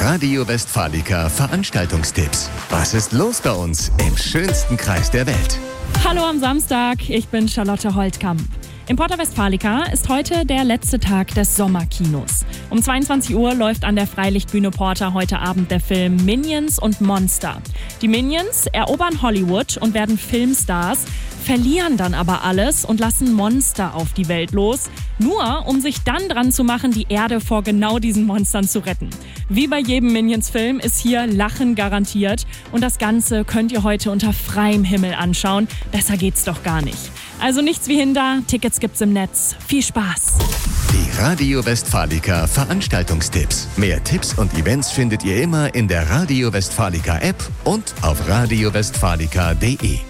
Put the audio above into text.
Radio Westfalica Veranstaltungstipps. Was ist los bei uns im schönsten Kreis der Welt? Hallo am Samstag, ich bin Charlotte Holtkamp. Im Porta Westfalica ist heute der letzte Tag des Sommerkinos. Um 22 Uhr läuft an der Freilichtbühne Porta heute Abend der Film Minions und Monster. Die Minions erobern Hollywood und werden Filmstars, verlieren dann aber alles und lassen Monster auf die Welt los, nur um sich dann dran zu machen, die Erde vor genau diesen Monstern zu retten. Wie bei jedem Minions-Film ist hier Lachen garantiert und das Ganze könnt ihr heute unter freiem Himmel anschauen. Besser geht's doch gar nicht. Also nichts wie hinter, Tickets gibt's im Netz. Viel Spaß! Die Radio Westfalica Veranstaltungstipps. Mehr Tipps und Events findet ihr immer in der Radio Westfalica App und auf radiowestfalica.de.